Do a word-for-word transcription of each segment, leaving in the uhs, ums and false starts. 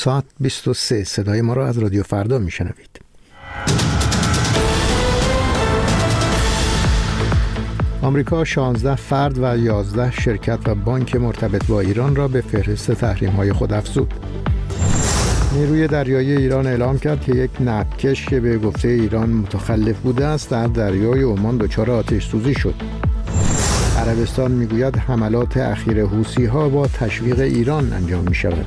ساعت بیست و سه صدای ما را از رادیو فردا میشنوید. آمریکا شانزده فرد و یازده شرکت و بانک مرتبط با ایران را به فهرست تحریم‌های خود افزود. نیروی دریایی ایران اعلام کرد که یک نفتکش که به گفته ایران متخلف بوده است در دریای عمان دچار آتش سوزی شد. عربستان میگوید حملات اخیر حوثی‌ها با تشویق ایران انجام می‌شود.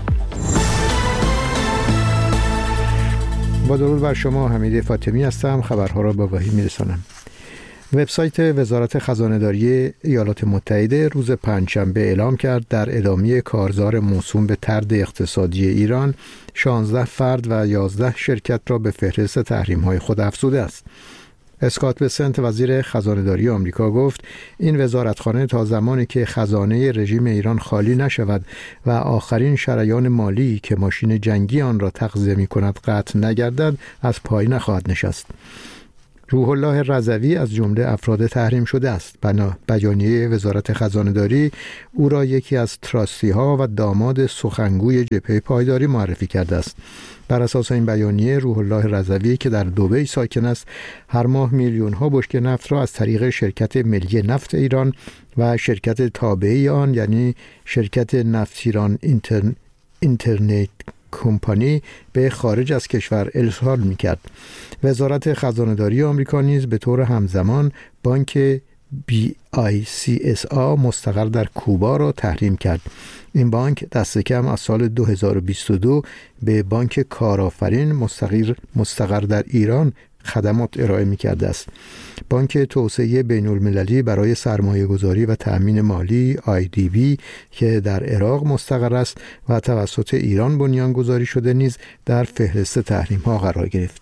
با درود بر شما، حمید فاطمی هستم. خبرها را به آگاهی می‌رسانم. وبسایت وزارت خزانه‌داری ایالات متحده روز پنجشنبه اعلام کرد در ادامه کارزار موسوم به طرد اقتصادی ایران، شانزده فرد و یازده شرکت را به فهرست تحریم‌های خود افزوده است. اسکات بسنت وزیر خزانه‌داری آمریکا گفت این وزارتخانه تا زمانی که خزانه رژیم ایران خالی نشود و آخرین شریان مالی که ماشین جنگی آن را تغذیه می‌کند قطع نگردد از پای نخواهد نشست. روح الله رضوی از جمله افراد تحریم شده است. بنا بیانیه وزارت خزانه‌داری او را یکی از تراستی‌ها و داماد سخنگوی جبهه پایداری معرفی کرده است. بر اساس این بیانیه روح الله رضوی که در دبی ساکن است، هر ماه میلیون‌ها بشکه نفت را از طریق شرکت ملی نفت ایران و شرکت تابعی آن یعنی شرکت نفت ایران اینتر... اینترنت کمپانی به خارج از کشور ارسال می‌کرد. وزارت خزانه‌داری آمریکا نیز به طور همزمان بانک بی آی سی اس آ مستقر در کوبا را تحریم کرد. این بانک دست کم از سال دو هزار و بیست و دو به بانک کارآفرین مستقر مستقر در ایران خدمات ارائه می‌کرده است. بانک توسعه بین‌المللی برای سرمایه‌گذاری و تأمین مالی آی دی بی که در عراق مستقر است و توسط ایران بنیانگذاری شده نیز در فهرست تحریم‌ها قرار گرفت.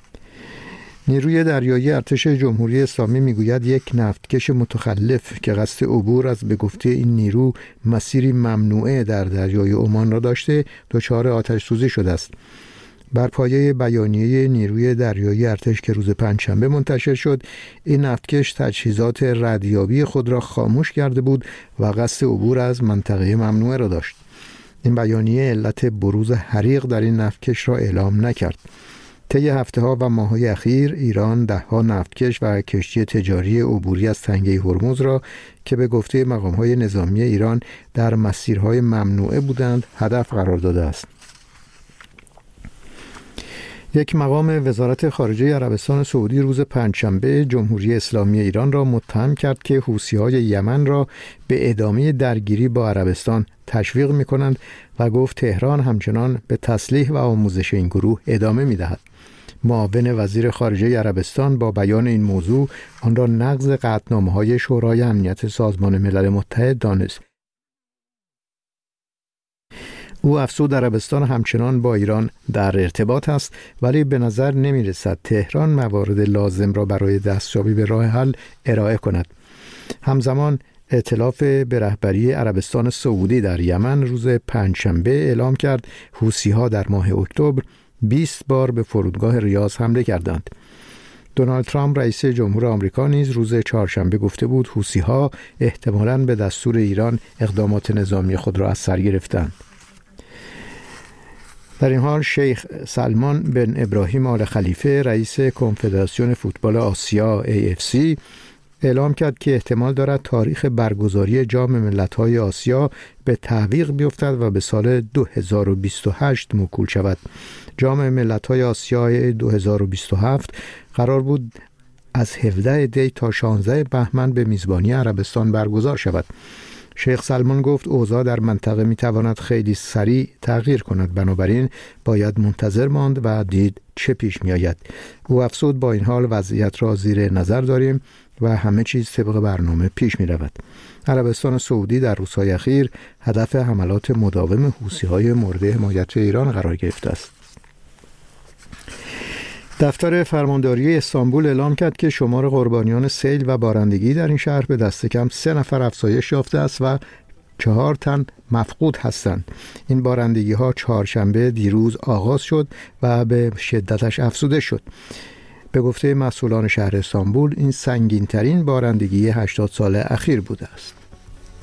نیروی دریایی ارتش جمهوری اسلامی میگوید یک نفتکش متخلف که قصد عبور از به گفته این نیرو مسیری ممنوعه در دریای عمان را داشته دچار آتش سوزی شده است. بر پایه بیانیه نیروی دریایی ارتش که روز پنجشنبه منتشر شد، این نفتکش تجهیزات ردیابی خود را خاموش کرده بود و قصد عبور از منطقه ممنوعه را داشت. این بیانیه علت بروز حریق در این نفتکش را اعلام نکرد. طی هفته‌ها و ماه‌های اخیر ایران ده‌ها نفتکش و کشتی تجاری عبوری از تنگه هرمز را که به گفته مقام‌های نظامی ایران در مسیرهای ممنوعه بودند هدف قرار داده است. یک مقام وزارت خارجه عربستان سعودی روز پنجشنبه جمهوری اسلامی ایران را متهم کرد که حوثی‌های یمن را به ادامه درگیری با عربستان تشویق می‌کنند و گفت تهران همچنان به تسلیح و آموزش این گروه ادامه می‌دهد. معاون وزیر خارجه عربستان با بیان این موضوع آن را نقض قطعنامه‌های شورای امنیت سازمان ملل متحد دانست. او افزود عربستان همچنان با ایران در ارتباط است ولی به نظر نمی رسد تهران موارد لازم را برای دستیابی به راه حل ارائه کند. همزمان ائتلاف به رهبری عربستان سعودی در یمن روز پنجشنبه اعلام کرد حوثی‌ها در ماه اکتبر بیست بار به فرودگاه ریاض حمله کردند. دونالد ترامپ رئیس جمهور آمریکا نیز روز چهارشنبه گفته بود حوثی‌ها احتمالاً به دستور ایران اقدامات نظامی خود را از سر گرفتند. در این حال شیخ سلمان بن ابراهیم آل خلیفه رئیس کنفدراسیون فوتبال آسیا ای اف سی اعلام کرد که احتمال دارد تاریخ برگزاری جام ملت‌های آسیا به تعویق بیفتد و به سال دو هزار و بیست و هشت موکول شود. جام ملت‌های آسیا دو هزار و بیست و هفت قرار بود از هفدهم دی تا شانزدهم بهمن به میزبانی عربستان برگزار شود. شیخ سلمان گفت اوضاع در منطقه میتواند خیلی سریع تغییر کند، بنابراین باید منتظر ماند و دید چه پیش می آید. او افزود با این حال وضعیت را زیر نظر داریم و همه چیز طبق برنامه پیش می رود. عربستان سعودی در روزهای اخیر هدف حملات مداوم حوثی‌های مورد حمایت ایران قرار گرفته است. دفتر فرمانداری استانبول اعلام کرد که شمار قربانیان سیل و بارندگی در این شهر به دست کم سه نفر افزایش یافته است و چهار تن مفقود هستند. این بارندگی ها چهارشنبه دیروز آغاز شد و به شدتش افزوده شد. به گفته مسئولان شهر استانبول این سنگین ترین بارندگی هشتاد ساله اخیر بوده است.